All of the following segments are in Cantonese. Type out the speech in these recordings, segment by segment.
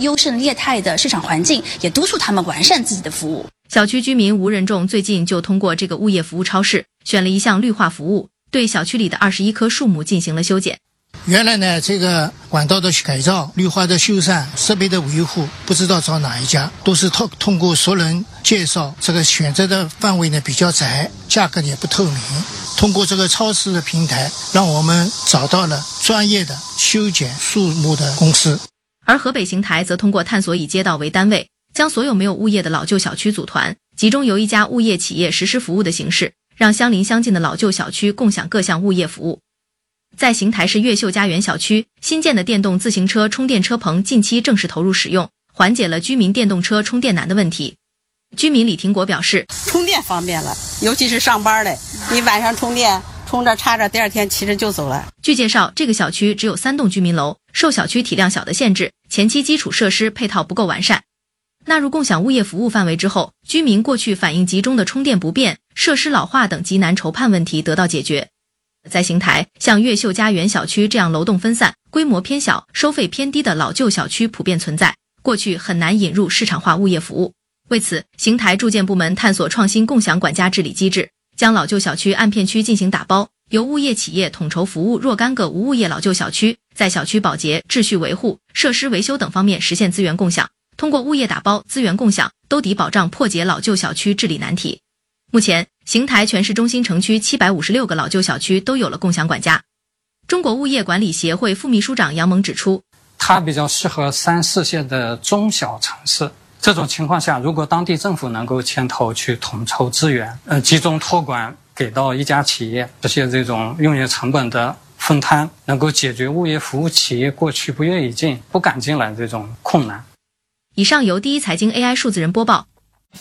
优胜劣汰的市场环境，也督促他们完善自己的服务。 小区居民吴仁仲最近就通过这个物业服务超市选了一项绿化服务，对小区里的21棵树木进行了修剪。 原来呢，这个管道的改造、绿化的修缮、设备的维护，不知道找哪一家，都是通过熟人介绍，这个选择的范围呢比较窄，价格也不透明。通过这个超市的平台，让我们找到了专业的修剪树木的公司。 而河北邢台则通过探索以街道为单位，将所有没有物业的老旧小区组团，集中由一家物业企业实施服务的形式，让相邻相近的老旧小区共享各项物业服务。在邢台市越秀家园小区，新建的电动自行车充电车棚近期正式投入使用，缓解了居民电动车充电难的问题。居民李廷国表示， 充电方便了，尤其是上班的，你晚上充电充着插着，第二天骑着就走了。 据介绍，这个小区只有3栋居民楼，受小区体量小的限制，前期基础设施配套不够完善。纳入共享物业服务范围之后，居民过去反映集中的充电不便、设施老化等极难筹判问题得到解决。在邢台，像越秀家园小区这样楼栋分散、规模偏小、收费偏低的老旧小区普遍存在，过去很难引入市场化物业服务。为此，邢台住建部门探索创新共享管家治理机制，将老旧小区按片区进行打包，由物业企业统筹服务若干个无物业老旧小区，在小区保洁、秩序维护、设施维修等方面实现资源共享。通过物业打包、资源共享，兜底保障破解老旧小区治理难题。目前，邢台全市中心城区756个老旧小区都有了共享管家。中国物业管理协会副秘书长杨萌指出， 它比较适合3、4线的中小城市。这种情况下，如果当地政府能够牵头去统筹资源，集中托管给到一家企业，实现这种用业成本的分摊，能够解决物业服务企业过去不愿意进、不敢进来这种困难。 以上由第一财经 AI 数字人播报。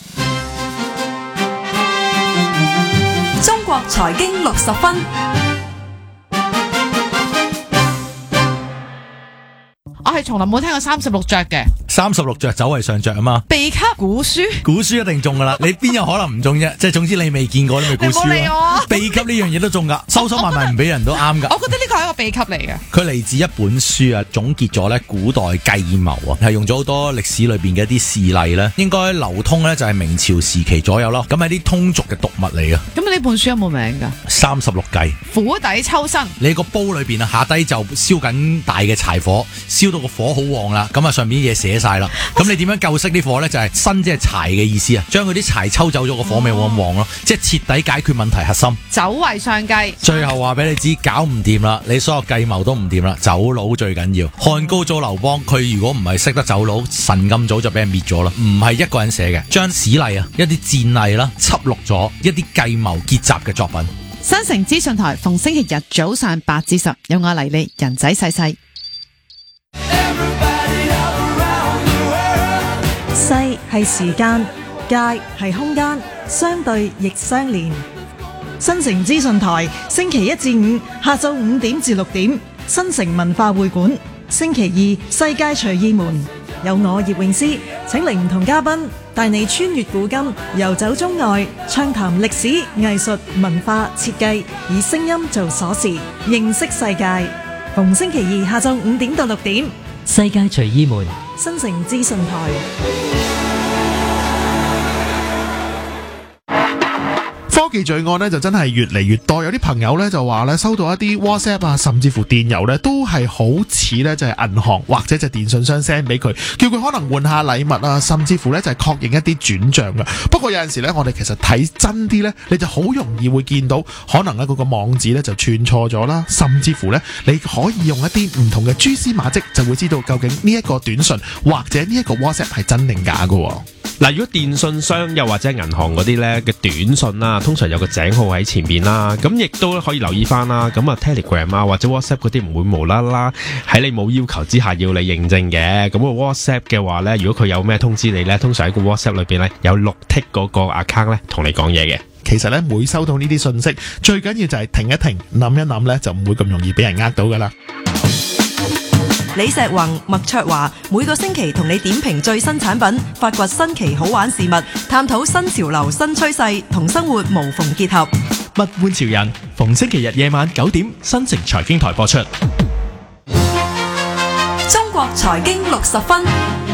中國財經60分。 我係從來冇聽過36着嘅 ，36着走為上着啊嘛。 秘笈估書一定中噶啦，你邊有可能唔中啫？即係總之你未見過，你咪估書咯。秘笈呢樣嘢都中噶，收埋唔俾人都啱噶。 我覺得呢個係一個秘笈嚟嘅。 佢嚟自一本書啊，總結咗咧古代計謀啊，係用咗好多歷史裏邊嘅一啲事例咧，應該流通咧就係明朝時期左右咯。咁係啲通俗嘅讀物嚟嘅。 咁呢本書有冇名噶 ？36計， 釜底抽薪。 你個煲裏邊啊，下低就燒緊大嘅柴火，燒到個火好旺啦，咁啊上面嘢寫晒啦。咁你點樣救熄啲火咧？就係薪即係柴嘅意思啊，將佢啲柴抽走咗，個火咪冇咁旺咯，即係徹底解決問題核心。 走為上計。 最後話俾你知，搞唔掂啦，你所有計謀都唔掂啦，走佬最緊要。漢高祖劉邦，佢如果唔係識得走佬，神咁早就俾人滅咗啦。唔係一個人寫嘅，將史例啊，一啲戰例啦，輯錄咗一啲計謀結集嘅作品。 新城資訊台逢星期日早上8至10，有我黎莉人仔細細。 細係時間，界係空間，相對亦相連。新城資訊台星期1至5下晝5點至6點，新城文化會館。星期2世界隨意門，有我葉詠詩請嚟唔同嘉賓，帶你穿越古今，遊走中外，暢談歷史、藝術、文化、設計，以聲音做鎖匙，認識世界。逢星期2下晝5點到6點， 世界隨意門， 新城資訊台。 科技罪案呢就真係越嚟越多，有啲朋友呢就話呢收到一啲 WhatsApp 啊，甚至乎電郵呢都係好似呢就係銀行或者就電信商 send 俾佢，叫佢可能換下禮物啊，甚至乎呢就係確認一啲轉賬㗎。不過有陣時呢，我哋其實睇真啲呢，你就好容易會見到可能呢嗰個網址呢就串錯咗啦，甚至乎呢你可以用一啲唔同嘅蛛絲馬跡就會知道究竟呢一個短信或者呢一個 WhatsApp 係真定假㗎。 嗱，如果電信商又或者銀行嗰啲咧嘅短信啦，通常有個井號喺前邊啦，咁亦都可以留意翻啦。咁啊 Telegram 啊或者 WhatsApp 嗰啲唔會無啦啦喺你冇要求之下要你認證嘅。咁個 WhatsApp 嘅話咧，如果佢有咩通知你咧，通常喺個 WhatsApp 裏邊咧有綠剔嗰個 account 咧同你講嘢嘅。 其實咧每收到呢啲信息，最緊要就係停一停，諗一諗咧，就唔會咁容易俾人呃到噶啦。 李石宏、麥卓華每個星期同你點評最新產品，發掘新奇好玩事物，探討新潮流新趨勢，同生活無縫結合。 物玩潮人，逢星期日夜晚9點，新城財經台播出。 中國財經60分。